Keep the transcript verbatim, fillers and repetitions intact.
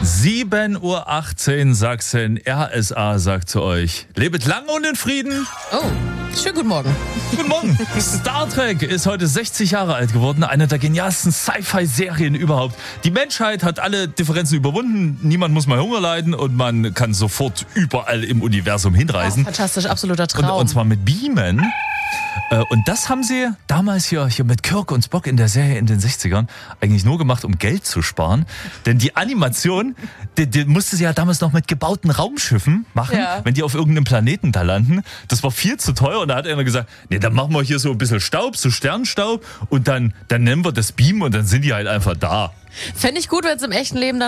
sieben Uhr achtzehn Sachsen, R S A sagt zu euch, lebet lang und in Frieden. Oh, schönen guten Morgen. Guten Morgen. Star Trek ist heute sechzig Jahre alt geworden, eine der genialsten Sci-Fi-Serien überhaupt. Die Menschheit hat alle Differenzen überwunden, niemand muss mehr Hunger leiden und man kann sofort überall im Universum hinreisen. Oh, fantastisch, absoluter Traum. Und, und zwar mit Beamen. Und das haben sie damals hier, hier mit Kirk und Spock in der Serie in den sechzigern eigentlich nur gemacht, um Geld zu sparen. Denn die Animation, die, die musste sie ja damals noch mit gebauten Raumschiffen machen, Ja. wenn die auf irgendeinem Planeten da landen. Das war viel zu teuer und da hat einer gesagt, nee, dann machen wir hier so ein bisschen Staub, so Sternstaub und dann, dann nennen wir das Beam und dann sind die halt einfach da. Fände ich gut, wenn es im echten Leben dann